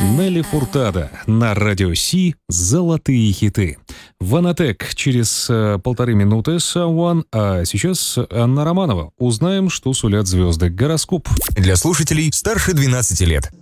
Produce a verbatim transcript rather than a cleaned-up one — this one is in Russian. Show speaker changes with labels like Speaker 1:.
Speaker 1: Нелли Фуртадо на Радио Си «Золотые хиты». Ванатек через э, полторы минуты Someone, а сейчас Анна Романова. Узнаем, что сулят звезды. Гороскоп.
Speaker 2: Для слушателей старше двенадцати лет.